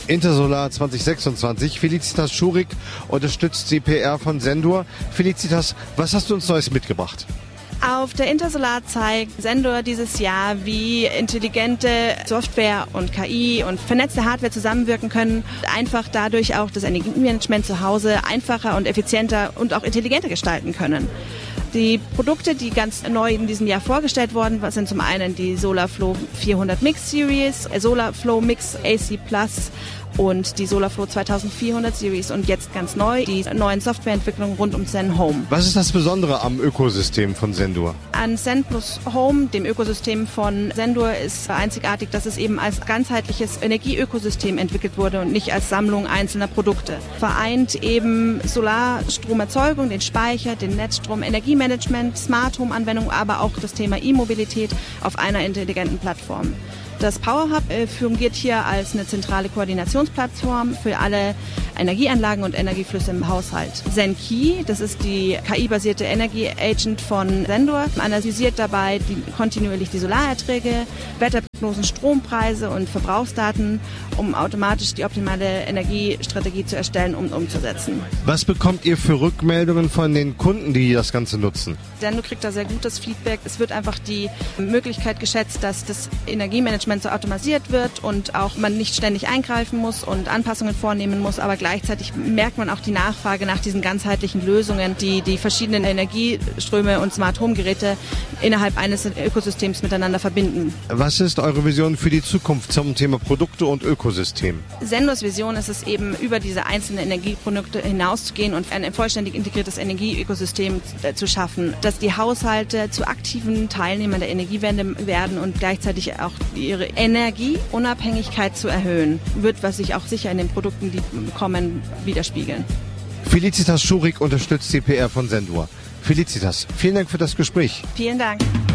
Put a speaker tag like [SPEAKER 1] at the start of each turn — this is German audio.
[SPEAKER 1] Intersolar 2026. Felicitas Schurig unterstützt die PR von Sendur. Felicitas, was hast du uns Neues mitgebracht?
[SPEAKER 2] Auf der Intersolar zeigt Sendur dieses Jahr, wie intelligente Software und KI und vernetzte Hardware zusammenwirken können, einfach dadurch auch das Energiemanagement zu Hause einfacher und effizienter und auch intelligenter gestalten können. Die Produkte, die ganz neu in diesem Jahr vorgestellt wurden, sind zum einen die SolarFlow 400 Mix Series, SolarFlow Mix AC Plus und die SolarFlow 2400 Series und jetzt ganz neu die neuen Softwareentwicklungen rund um Zen Home.
[SPEAKER 1] Was ist das Besondere am Ökosystem von Sendur?
[SPEAKER 2] An Zen plus Home, dem Ökosystem von Sendur, ist einzigartig, dass es eben als ganzheitliches Energieökosystem entwickelt wurde und nicht als Sammlung einzelner Produkte. Vereint eben Solarstromerzeugung, den Speicher, den Netzstrom, Energiemanagement, Smart Home Anwendung, aber auch das Thema E-Mobilität auf einer intelligenten Plattform. Das PowerHub fungiert hier als eine zentrale Koordinationsplattform für alle Energieanlagen und Energieflüsse im Haushalt. ZenKey, das ist die KI-basierte Energy Agent von Sendur, analysiert dabei kontinuierlich die Solarerträge, Wetterprognosen, Strompreise und Verbrauchsdaten, um automatisch die optimale Energiestrategie zu erstellen und umzusetzen.
[SPEAKER 1] Was bekommt ihr für Rückmeldungen von den Kunden, die das Ganze nutzen?
[SPEAKER 2] Sendur kriegt da sehr gutes Feedback. Es wird einfach die Möglichkeit geschätzt, dass das Energiemanagement so automatisiert wird und auch man nicht ständig eingreifen muss und Anpassungen vornehmen muss, aber gleichzeitig merkt man auch die Nachfrage nach diesen ganzheitlichen Lösungen, die die verschiedenen Energieströme und Smart Home Geräte innerhalb eines Ökosystems miteinander verbinden.
[SPEAKER 1] Was ist eure Vision für die Zukunft zum Thema Produkte und Ökosystem?
[SPEAKER 2] Sendurs Vision ist es eben, über diese einzelnen Energieprodukte hinauszugehen und ein vollständig integriertes Energieökosystem zu schaffen, dass die Haushalte zu aktiven Teilnehmern der Energiewende werden und gleichzeitig auch ihre Energieunabhängigkeit zu erhöhen, wird, was sich auch sicher in den Produkten, die kommen, widerspiegeln.
[SPEAKER 1] Felicitas Schurig unterstützt die PR von Sendur. Felicitas, vielen Dank für das Gespräch.
[SPEAKER 2] Vielen Dank.